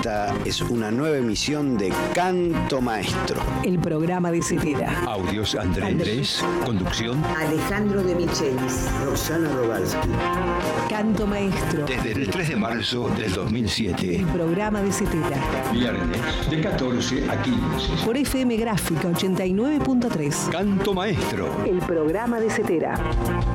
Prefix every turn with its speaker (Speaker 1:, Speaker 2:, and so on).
Speaker 1: Esta es una nueva emisión de Canto Maestro.
Speaker 2: El programa de Cepeda.
Speaker 3: Audios Andrés. Conducción
Speaker 4: Alejandro de Michelis.
Speaker 5: Roxana Rogalski.
Speaker 2: Canto Maestro.
Speaker 3: Desde el 3 de marzo del 2007.
Speaker 2: El programa de Cepeda.
Speaker 3: Viernes de 14 a 15.
Speaker 2: Por FM Gráfica 89.3.
Speaker 3: Canto Maestro.
Speaker 2: El programa de Cepeda.